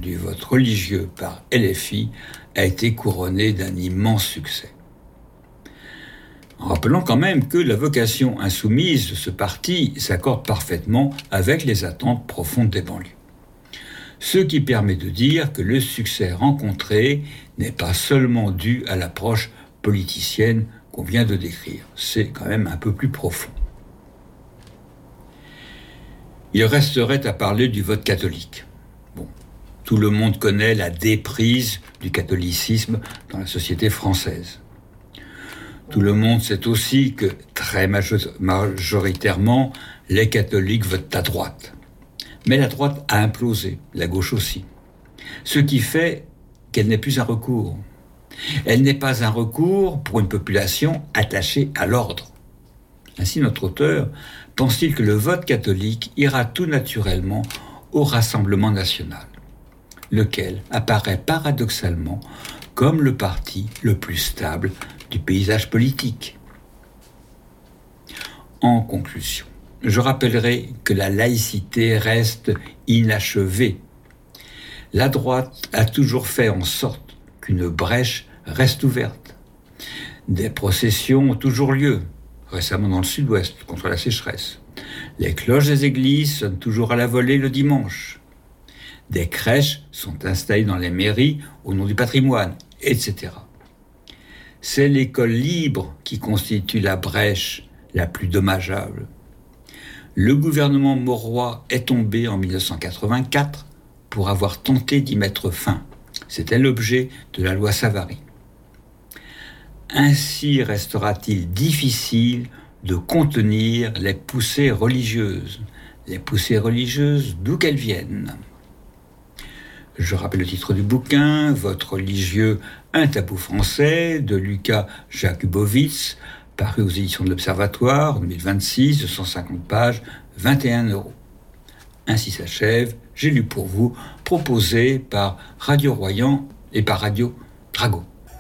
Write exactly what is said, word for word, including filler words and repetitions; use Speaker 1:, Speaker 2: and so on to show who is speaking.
Speaker 1: du vote religieux par L F I a été couronnée d'un immense succès. En rappelant quand même que la vocation insoumise de ce parti s'accorde parfaitement avec les attentes profondes des banlieues. Ce qui permet de dire que le succès rencontré n'est pas seulement dû à l'approche politicienne qu'on vient de décrire. C'est quand même un peu plus profond. Il resterait à parler du vote catholique. Bon, tout le monde connaît la déprise du catholicisme dans la société française. Tout le monde sait aussi que, très majoritairement, les catholiques votent à droite. Mais la droite a implosé, la gauche aussi. Ce qui fait qu'elle n'est plus un recours. Elle n'est pas un recours pour une population attachée à l'ordre. Ainsi, notre auteur pense-t-il que le vote catholique ira tout naturellement au Rassemblement national, lequel apparaît paradoxalement comme le parti le plus stable du paysage politique. En conclusion, je rappellerai que la laïcité reste inachevée. La droite a toujours fait en sorte qu'une brèche reste ouverte. Des processions ont toujours lieu, récemment dans le sud-ouest, contre la sécheresse. Les cloches des églises sonnent toujours à la volée le dimanche. Des crèches sont installées dans les mairies au nom du patrimoine, et cetera. C'est l'école libre qui constitue la brèche la plus dommageable. Le gouvernement Mauroy est tombé en dix-neuf cent quatre-vingt-quatre pour avoir tenté d'y mettre fin. C'était l'objet de la loi Savary. Ainsi restera-t-il difficile de contenir les poussées religieuses. Les poussées religieuses, d'où qu'elles viennent. Je rappelle le titre du bouquin, Vote religieux, un tabou français, de Lucas Jakubowicz, paru aux éditions de l'Observatoire, en deux mille vingt-six, deux cent cinquante pages, vingt et un euros. Ainsi s'achève, j'ai lu pour vous, proposé par Radio Royan et par Radio Drago.